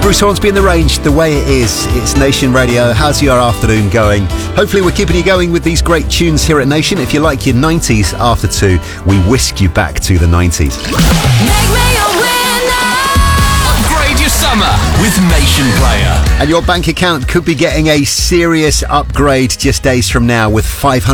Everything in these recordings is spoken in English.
Bruce Hornsby in the range, the way it is. It's Nation Radio. How's your afternoon going? Hopefully we're keeping you going with these great tunes here at Nation. If you like your 90s after 2, we whisk you back to the 90s. Make me a winner. Upgrade your summer with Nation Player. And your bank account could be getting a serious upgrade just days from now with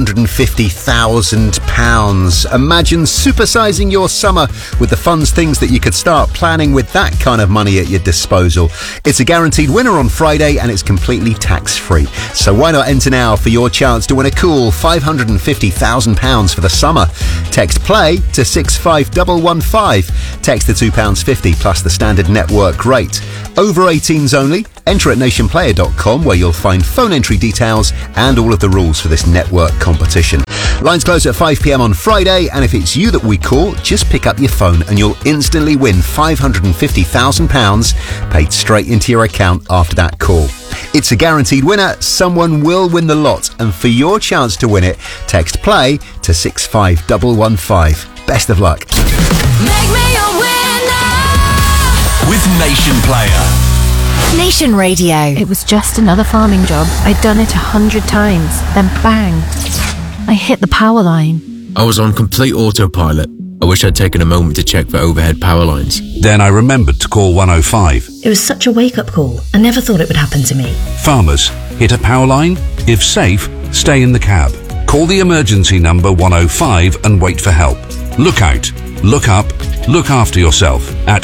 £550,000. Imagine supersizing your summer with the funds, things that you could start planning with that kind of money at your disposal. It's a guaranteed winner on Friday and it's completely tax-free. So why not enter now for your chance to win a cool £550,000 for the summer? Text PLAY to 65115. Text the £2.50 plus the standard network rate. Over 18s only. Enter at nationplayer.com where you'll find phone entry details and all of the rules for this network competition. Lines close at 5 p.m. on Friday, and if it's you that we call, just pick up your phone and you'll instantly win £550,000 paid straight into your account after that call. It's a guaranteed winner. Someone will win the lot, and for your chance to win it, text PLAY to 65115. Best of luck. Make me a winner. With Nation Player. Nation Radio. It was just another farming job. I'd done it 100 times. Then bang, I hit the power line. I was on complete autopilot. I wish I'd taken a moment to check for overhead power lines. Then I remembered to call 105. It was such a wake-up call. I never thought it would happen to me. Farmers, hit a power line? If safe, stay in the cab. Call the emergency number 105 and wait for help. Look out, look up, look after yourself at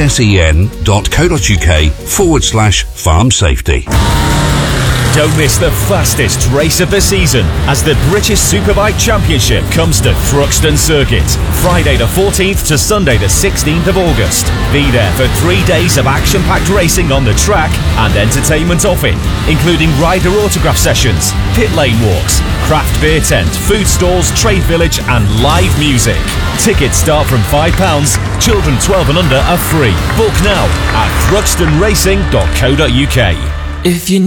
ssen.co.uk/farm safety. Don't miss the fastest race of the season as the British Superbike Championship comes to Thruxton Circuit, Friday the 14th to Sunday the 16th of August. Be there for 3 days of action-packed racing on the track and entertainment off it, including rider autograph sessions, pit lane walks, craft beer tent, food stalls, trade village and live music. Tickets start from £5. Children 12 and under are free. Book now at thruxtonracing.co.uk. If you